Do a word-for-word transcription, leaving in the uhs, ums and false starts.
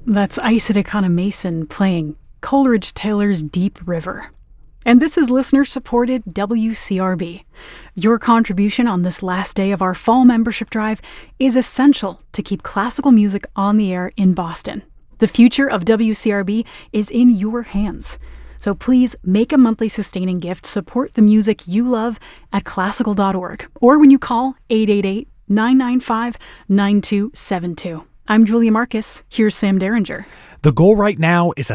That's Isaac Mason playing Coleridge Taylor's Deep River. And this is listener-supported W C R B. Your contribution on this last day of our fall membership drive is essential to keep classical music on the air in Boston. The future of W C R B is in your hands. So please make a monthly sustaining gift, support the music you love at classical dot org, or when you call eight eight eight, nine nine five, nine two seven two. I'm Julia Marcus. Here's Sam Derringer. The goal right now is a